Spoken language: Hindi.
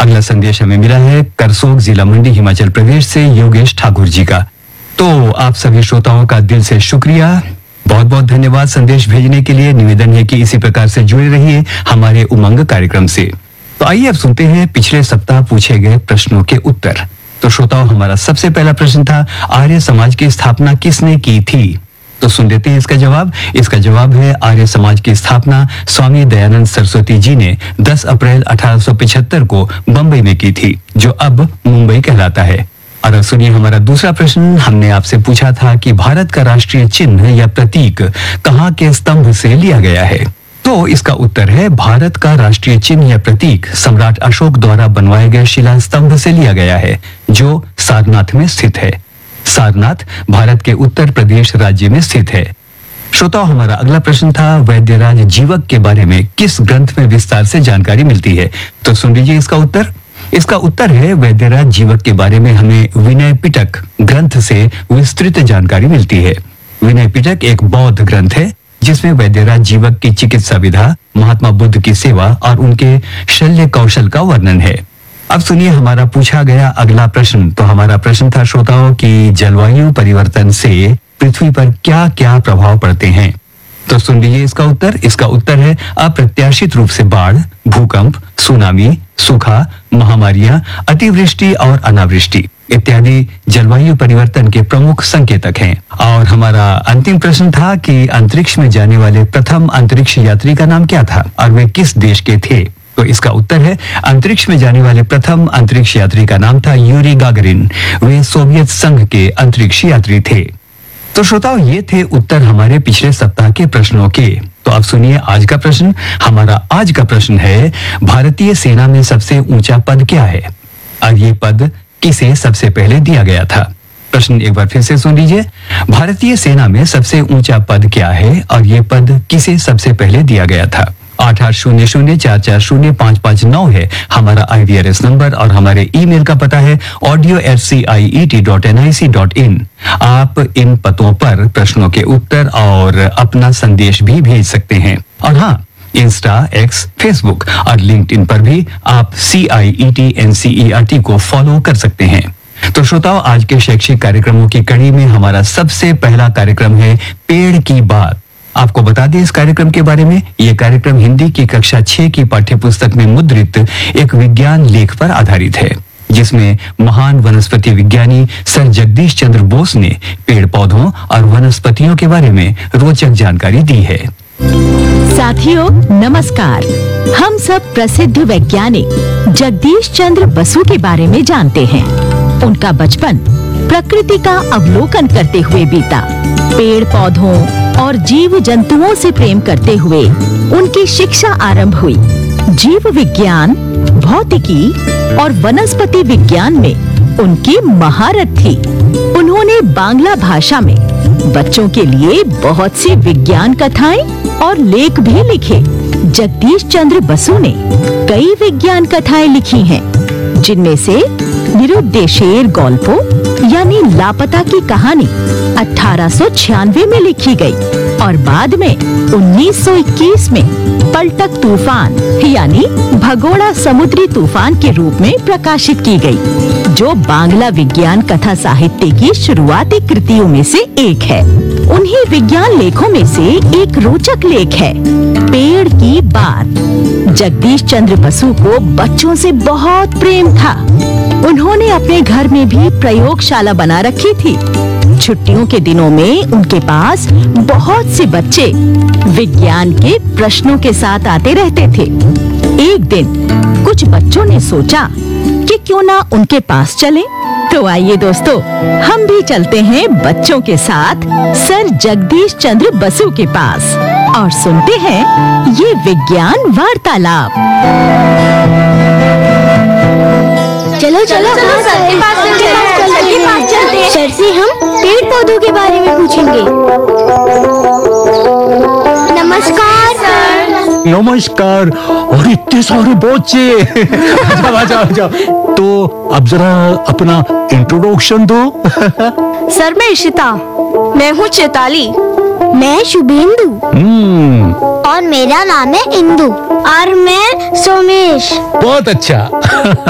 अगला संदेश हमें मिला है करसोग जिला मंडी हिमाचल प्रदेश से योगेश ठाकुर जी का। तो आप सभी श्रोताओं का दिल से शुक्रिया, बहुत बहुत धन्यवाद संदेश भेजने के लिए। निवेदन है कि इसी प्रकार से जुड़े रहिए हमारे उमंग कार्यक्रम से। तो आइए अब सुनते हैं पिछले सप्ताह पूछे गए प्रश्नों के उत्तर। तो श्रोताओं, हमारा सबसे पहला प्रश्न था, आर्य समाज की स्थापना किसने की थी? तो सुन लेते हैं इसका जवाब। इसका जवाब है, आर्य समाज की स्थापना स्वामी दयानंद सरस्वती जी ने 10 अप्रैल 1875 को बंबई में की थी, जो अब मुंबई कहलाता है। और अब सुनिए हमारा दूसरा प्रश्न। हमने आपसे पूछा था कि भारत का राष्ट्रीय चिन्ह या प्रतीक कहाँ के स्तंभ से लिया गया है? तो इसका उत्तर है, भारत का राष्ट्रीय चिन्ह या प्रतीक सम्राट अशोक द्वारा बनवाए गए शिला स्तंभ से लिया गया है, जो सारनाथ में स्थित है। सारनाथ भारत के उत्तर प्रदेश राज्य में स्थित है। श्रोताओं, हमारा अगला प्रश्न था, वैद्यराज जीवक के बारे में किस ग्रंथ में विस्तार से जानकारी मिलती है? तो सुन लीजिए इसका उत्तर। इसका उत्तर है, वैद्यराज जीवक के बारे में हमें विनय पिटक ग्रंथ से विस्तृत जानकारी मिलती है। विनय पिटक एक बौद्ध ग्रंथ है जिसमें वैद्यराज जीवक की चिकित्सा विधा, महात्मा बुद्ध की सेवा और उनके शल्य कौशल का वर्णन है। अब सुनिए हमारा पूछा गया अगला प्रश्न। तो हमारा प्रश्न था श्रोताओं कि जलवायु परिवर्तन से पृथ्वी पर क्या क्या प्रभाव पड़ते हैं? तो सुन लीजिए इसका उत्तर। इसका उत्तर है, अप्रत्याशित रूप से बाढ़, भूकंप, सुनामी, सूखा, महामारियां, अतिवृष्टि और अनावृष्टि इत्यादि जलवायु परिवर्तन के प्रमुख संकेतक हैं। और हमारा अंतिम प्रश्न था कि अंतरिक्ष में जाने वाले प्रथम अंतरिक्ष यात्री का नाम क्या था और वे किस देश के थे? तो इसका उत्तर है, अंतरिक्ष में जाने वाले प्रथम अंतरिक्ष यात्री का नाम था यूरी गागरिन। वे सोवियत संघ के अंतरिक्ष यात्री थे। तो श्रोताओं, ये थे उत्तर हमारे पिछले सप्ताह के प्रश्नों के। तो अब सुनिए आज का प्रश्न। हमारा आज का प्रश्न है, भारतीय सेना में सबसे ऊंचा पद क्या है और ये पद किसे सबसे पहले दिया गया था? प्रश्न एक बार फिर से सुन लीजिए। भारतीय सेना में सबसे ऊंचा पद क्या है और ये पद किसे सबसे पहले दिया गया था? 8800440559 है हमारा IVRS नंबर और हमारे ईमेल का पता है audio@ciet.nic.in। आप इन पतों पर प्रश्नों के उत्तर और अपना संदेश भी भेज सकते हैं। और हाँ, इंस्टा, एक्स, फेसबुक और लिंक्डइन पर भी आप CIET NCERT को फॉलो कर सकते हैं। तो श्रोताओं, आज के शैक्षिक कार्यक्रमों की कड़ी में हमारा सबसे पहला कार्यक्रम है पेड़ की बात। आपको बता दें इस कार्यक्रम के बारे में। यह कार्यक्रम हिंदी की कक्षा 6 की पाठ्यपुस्तक में मुद्रित एक विज्ञान लेख पर आधारित है, जिसमें महान वनस्पति विज्ञानी सर जगदीश चंद्र बोस ने पेड़ पौधों और वनस्पतियों के बारे में रोचक जानकारी दी है। साथियों नमस्कार। हम सब प्रसिद्ध वैज्ञानिक जगदीश चंद्र बसु के बारे में जानते हैं। उनका बचपन प्रकृति का अवलोकन करते हुए बीता। पेड़ पौधों और जीव जंतुओं से प्रेम करते हुए उनकी शिक्षा आरंभ हुई। जीव विज्ञान, भौतिकी और वनस्पति विज्ञान में उनकी महारत थी। उन्होंने बांग्ला भाषा में बच्चों के लिए बहुत सी विज्ञान कथाएं और लेख भी लिखे। जगदीश चंद्र बसु ने कई विज्ञान कथाएं लिखी हैं, जिनमें से निरुद्देशेर गॉल्पो यानी लापता की कहानी 1896 में लिखी गई और बाद में 1921 में पलटक तूफान यानी भगोड़ा समुद्री तूफान के रूप में प्रकाशित की गई, जो बांग्ला विज्ञान कथा साहित्य की शुरुआती कृतियों में से एक है। उन्हीं विज्ञान लेखों में से एक रोचक लेख है पेड़ की बात। जगदीश चंद्र बसु को बच्चों से बहुत प्रेम था। उन्होंने अपने घर में भी प्रयोगशाला बना रखी थी। छुट्टियों के दिनों में उनके पास बहुत से बच्चे विज्ञान के प्रश्नों के साथ आते रहते थे। एक दिन कुछ बच्चों ने सोचा कि क्यों ना उनके पास चलें। तो आइए दोस्तों, हम भी चलते हैं बच्चों के साथ सर जगदीश चंद्र बसु के पास और सुनते हैं ये विज्ञान वार्तालाप। चलो चलो सर के पास चलते हैं। सर से हम पेड़ पौधों के बारे में पूछेंगे। नमस्कार सर। नमस्कार। और इतने सारे बच्चे। आ जाओ। तो अब जरा अपना इंट्रोडक्शन दो। सर मैं इशिता। मैं हूँ चैताली। मैं शुभेंदु। और मेरा नाम है इंदु। और मैं सोमेश। बहुत अच्छा।